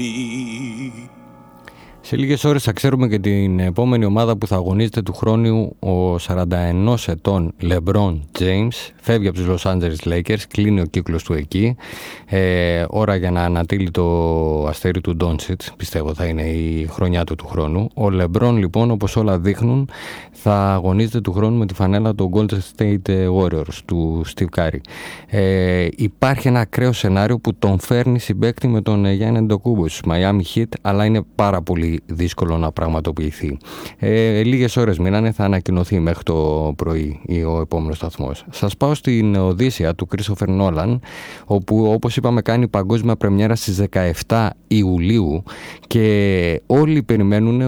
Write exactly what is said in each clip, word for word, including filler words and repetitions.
Σε λίγες ώρες θα ξέρουμε και την επόμενη ομάδα που θα αγωνίζεται του χρόνου. Ο σαράντα ενός ετών LeBron James φεύγει από τους Los Angeles Lakers, κλείνει ο κύκλος του εκεί. Ε, ώρα για να ανατείλει το αστέρι του Doncic, πιστεύω θα είναι η χρονιά του του χρόνου. Ο LeBron λοιπόν, όπως όλα δείχνουν, θα αγωνίζεται του χρόνου με τη φανέλα του Golden State Warriors, του Steve Curry. Ε, υπάρχει ένα ακραίο σενάριο που τον φέρνει συμπαίκτη με τον Γιάννη Αντετοκούνμπο στους Miami Heat, αλλά είναι πάρα πολύ δύσκολο να πραγματοποιηθεί. Ε, λίγες ώρες μείνανε, θα ανακοινωθεί μέχρι το πρωί ο επόμενος σταθμός. Σας πάω στην Οδύσσεια του Christopher Nolan, όπου όπως είπαμε κάνει παγκόσμια πρεμιέρα στις δεκαεφτά Ιουλίου και όλοι περιμένουν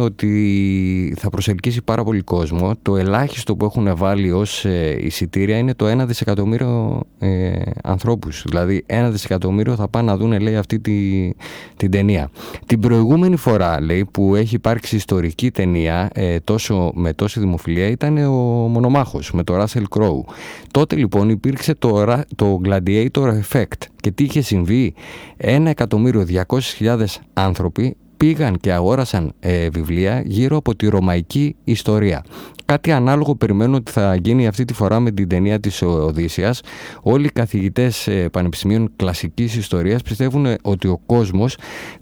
ότι θα προσελκύσει πάρα πολύ κόσμο. Το ελάχιστο που έχουν βάλει ως ε, εισιτήρια είναι το ένα δισεκατομμύριο ε, ανθρώπους. Δηλαδή ένα δισεκατομμύριο θα πάνε να δουν, λέει, αυτή τη, την ταινία. Την προηγούμενη φορά, λέει, που έχει υπάρξει ιστορική ταινία ε, τόσο, με τόση δημοφιλία ήταν ο Μονομάχος με το Russell Crowe. Τότε λοιπόν υπήρξε το, το Gladiator Effect και τι είχε συμβεί? Ένα εκατομμύριο διακόσιες χιλιάδες άνθρωποι πήγαν και αγόρασαν ε, βιβλία γύρω από τη ρωμαϊκή ιστορία. Κάτι ανάλογο περιμένω ότι θα γίνει αυτή τη φορά με την ταινία της Οδύσσιας. Όλοι οι καθηγητές ε, πανεπιστημίων κλασικής ιστορίας πιστεύουν ότι ο κόσμος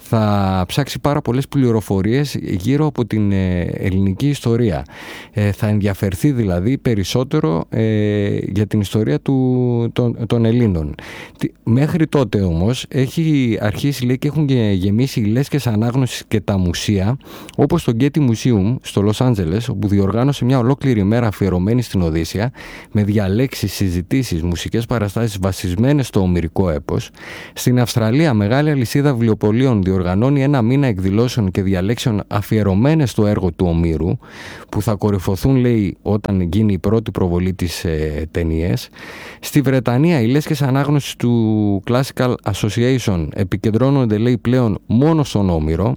θα ψάξει πάρα πολλές πληροφορίες γύρω από την ε, ελληνική ιστορία. Ε, θα ενδιαφερθεί δηλαδή περισσότερο ε, για την ιστορία του, των, των Ελλήνων. Μέχρι τότε όμως έχει αρχίσει, λέει, και έχουν γεμίσει οι λέσκες ανάγνωσης και τα μουσεία, όπως το Getty Museum στο Λος Άντζελες, όπου διοργάνωσε μια ολόκληρη ημέρα αφιερωμένη στην Οδύσσεια με διαλέξεις, συζητήσεις, μουσικές παραστάσεις βασισμένες στο ομηρικό έπος. Στην Αυστραλία, μεγάλη αλυσίδα βιβλιοπωλείων διοργανώνει ένα μήνα εκδηλώσεων και διαλέξεων αφιερωμένες στο έργο του Ομήρου, που θα κορυφωθούν, λέει, όταν γίνει η πρώτη προβολή της ε, ταινίες. Στη Βρετανία, οι λέσκες ανάγνωσης του Classical Association επικεντρώνονται, λέει, πλέον μόνο στον Όμηρο.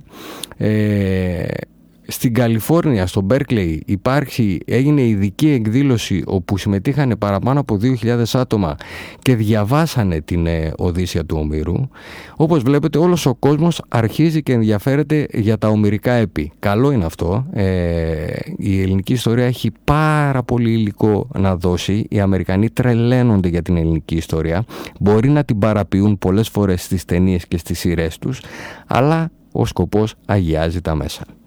Ε, Στην Καλιφόρνια, στο Μπέρκλεϊ, υπάρχει, έγινε ειδική εκδήλωση όπου συμμετείχαν παραπάνω από δύο χιλιάδες άτομα και διαβάσανε την ε, Οδύσσεια του Ομήρου. Όπως βλέπετε, όλος ο κόσμος αρχίζει και ενδιαφέρεται για τα ομηρικά έπι. Καλό είναι αυτό. Ε, η ελληνική ιστορία έχει πάρα πολύ υλικό να δώσει. Οι Αμερικανοί τρελαίνονται για την ελληνική ιστορία. Μπορεί να την παραποιούν πολλές φορές στις ταινίες και στις σειρές τους, αλλά ο σκοπός αγιάζει τα μέσα.